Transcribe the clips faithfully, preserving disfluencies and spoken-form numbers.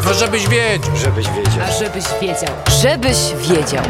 No żebyś wiedział. Żebyś wiedział. A żebyś wiedział. Żebyś wiedział.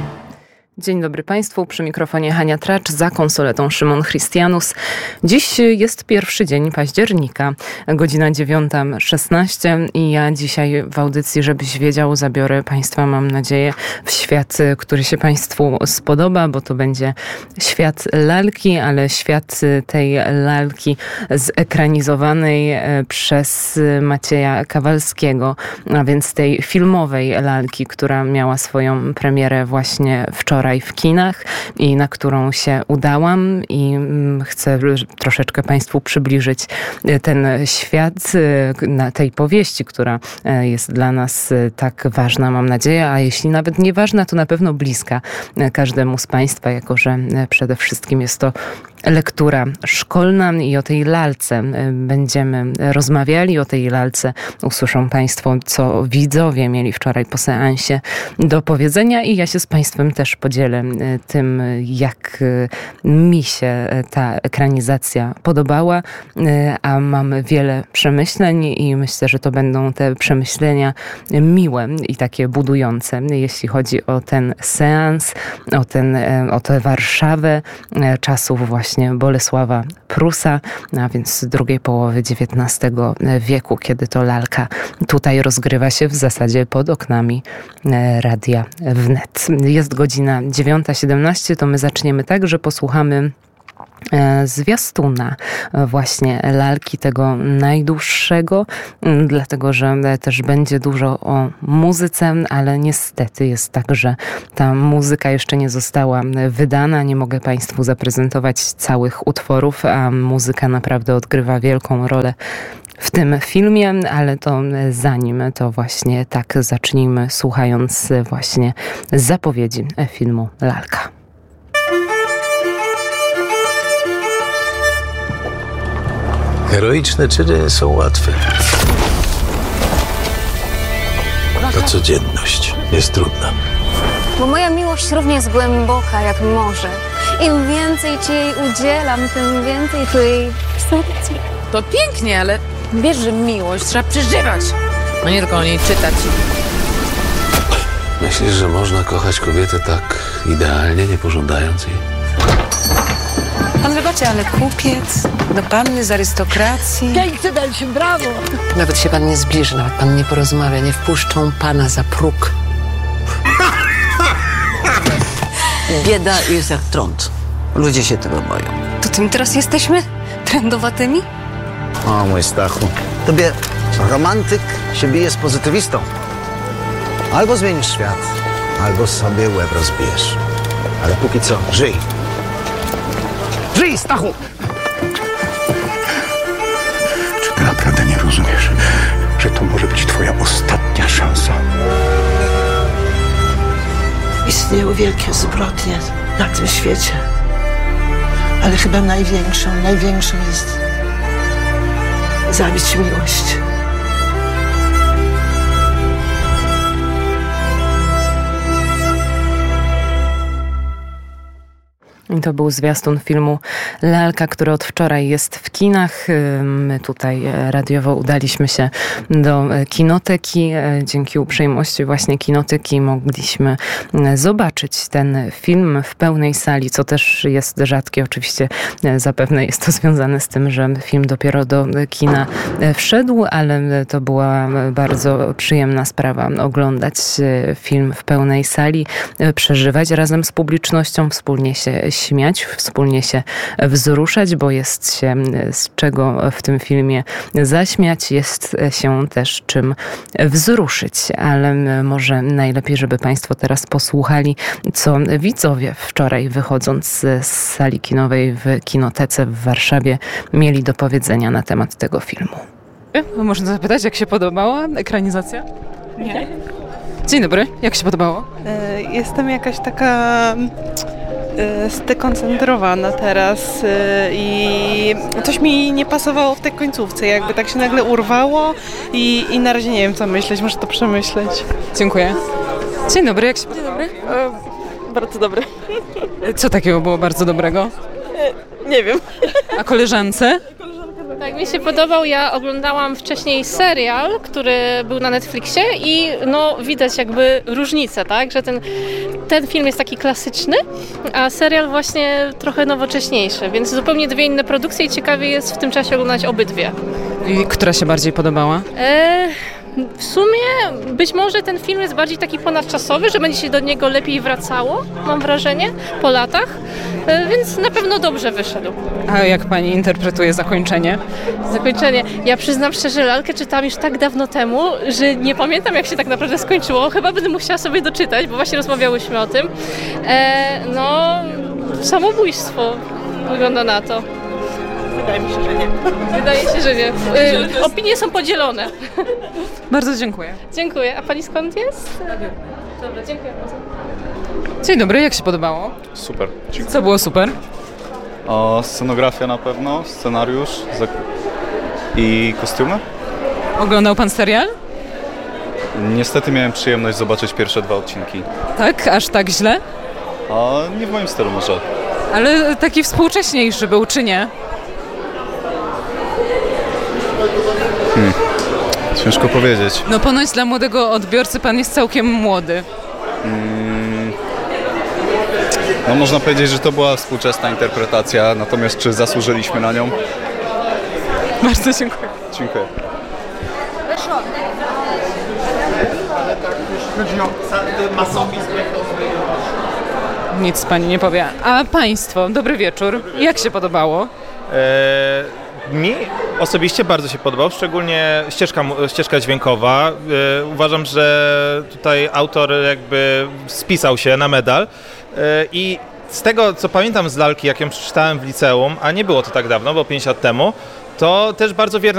Dzień dobry Państwu, przy mikrofonie Hania Tracz, za konsoletą Szymon Christianus. Dziś jest pierwszy dzień października, godzina dziewiąta szesnaście i ja dzisiaj w audycji, żebyś wiedział, zabiorę Państwa, mam nadzieję, w świat, który się Państwu spodoba, bo to będzie świat lalki, ale świat tej lalki zekranizowanej przez Macieja Kawalskiego, a więc tej filmowej lalki, która miała swoją premierę właśnie wczoraj w kinach i na którą się udałam i chcę troszeczkę Państwu przybliżyć ten świat na tej powieści, która jest dla nas tak ważna, mam nadzieję, a jeśli nawet nie ważna, to na pewno bliska każdemu z Państwa, jako że przede wszystkim jest to lektura szkolna i o tej lalce będziemy rozmawiali. O tej lalce usłyszą Państwo, co widzowie mieli wczoraj po seansie do powiedzenia i ja się z Państwem też podzielę tym, jak mi się ta ekranizacja podobała, a mam wiele przemyśleń i myślę, że to będą te przemyślenia miłe i takie budujące, jeśli chodzi o ten seans, o, ten, o tę Warszawę czasów właśnie właśnie Bolesława Prusa, a więc z drugiej połowy dziewiętnastego wieku, kiedy to lalka tutaj rozgrywa się w zasadzie pod oknami Radia Wnet. Jest godzina dziewiąta siedemnaście, to my zaczniemy tak, że posłuchamy zwiastuna właśnie lalki, tego najdłuższego, dlatego że też będzie dużo o muzyce, ale niestety jest tak, że ta muzyka jeszcze nie została wydana. Nie mogę Państwu zaprezentować całych utworów, a muzyka naprawdę odgrywa wielką rolę w tym filmie, ale to zanim to właśnie tak zacznijmy słuchając właśnie zapowiedzi filmu Lalka. Heroiczne czyny są łatwe. To codzienność jest trudna. Bo moja miłość równie jest głęboka jak morze. Im więcej ci jej udzielam, tym więcej czuję jej w sercu. To pięknie, ale wiesz, że miłość trzeba przeżywać. No nie tylko o niej czytać. Myślisz, że można kochać kobietę tak idealnie, nie pożądając jej? Pan wybaczy, ale kupiec do panny z arystokracji. Pięknie daliśmy, brawo! Nawet się pan nie zbliży, nawet pan nie porozmawia, nie wpuszczą pana za próg. Bieda jest jak trąd. Ludzie się tego boją. To tym teraz jesteśmy? Trendowatymi? O, mój Stachu. Tobie romantyk się bije z pozytywistą. Albo zmienisz świat, albo sobie łeb rozbijesz. Ale póki co, żyj. Żyj, Stachu! Czy ty naprawdę nie rozumiesz, że to może być twoja ostatnia szansa? Istnieją wielkie zbrodnie na tym świecie. Ale chyba największą, największą jest zabić miłość. I to był zwiastun filmu Lalka, który od wczoraj jest w kinach. My tutaj radiowo udaliśmy się do kinoteki. Dzięki uprzejmości właśnie kinoteki mogliśmy zobaczyć ten film w pełnej sali, co też jest rzadkie. Oczywiście zapewne jest to związane z tym, że film dopiero do kina wszedł, ale to była bardzo przyjemna sprawa oglądać film w pełnej sali, przeżywać razem z publicznością, wspólnie się śmiać, wspólnie się wzruszać, bo jest się z czego w tym filmie zaśmiać, jest się też czym wzruszyć. Ale może najlepiej, żeby Państwo teraz posłuchali, co widzowie wczoraj wychodząc z sali kinowej w Kinotece w Warszawie mieli do powiedzenia na temat tego filmu. Można zapytać, jak się podobała ekranizacja? Nie. Dzień dobry, jak się podobało? Jestem jakaś taka zdekoncentrowana teraz i coś mi nie pasowało w tej końcówce, jakby tak się nagle urwało i, i na razie nie wiem co myśleć, muszę to przemyśleć. Dziękuję. Dzień dobry, jak się Dzień dobry. E, bardzo dobry. Co takiego było bardzo dobrego? E, nie wiem. A koleżance? Koleżanka Tak, mi się podobał. Ja oglądałam wcześniej serial, który był na Netflixie i no widać jakby różnicę, tak? Że ten, ten film jest taki klasyczny, a serial właśnie trochę nowocześniejszy, więc zupełnie dwie inne produkcje i ciekawie jest w tym czasie oglądać obydwie. I która się bardziej podobała? E, w sumie być może ten film jest bardziej taki ponadczasowy, że będzie się do niego lepiej wracało, mam wrażenie, po latach, e, więc na pewno dobrze wyszedł. A jak pani interpretuje zakończenie? Zakończenie. Ja przyznam szczerze, lalkę czytałam już tak dawno temu, że nie pamiętam, jak się tak naprawdę skończyło. Chyba będę musiała sobie doczytać, bo właśnie rozmawiałyśmy o tym. E, no, samobójstwo wygląda na to. Wydaje mi się, że nie. Wydaje się, że nie. E, opinie są podzielone. Bardzo dziękuję. Dziękuję. A pani skąd jest? Dobra, dziękuję bardzo. Dzień dobry, jak się podobało? Super. Dziękuję. Co było super? O, scenografia na pewno, scenariusz zak- i kostiumy. Oglądał pan serial? Niestety miałem przyjemność zobaczyć pierwsze dwa odcinki. Tak? Aż tak źle? A nie w moim stylu może. Ale taki współcześniejszy był, czy nie? Hmm. Ciężko powiedzieć. No ponoć dla młodego odbiorcy pan jest całkiem młody. Hmm. No można powiedzieć, że to była współczesna interpretacja, natomiast czy zasłużyliśmy na nią? Bardzo dziękuję. Dziękuję. Nic pani nie powie. A państwo, dobry wieczór. Jak się podobało? E, mi osobiście bardzo się podobał, szczególnie ścieżka, ścieżka dźwiękowa. E, uważam, że tutaj autor jakby spisał się na medal e, i z tego, co pamiętam z lalki, jak ją przeczytałem w liceum, a nie było to tak dawno, bo pięć lat temu, to też bardzo wierne